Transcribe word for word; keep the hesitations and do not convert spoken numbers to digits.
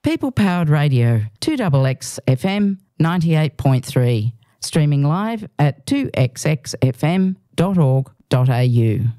People Powered Radio, two X X F M ninety-eight point three, streaming live at two x x f m dot org dot a u.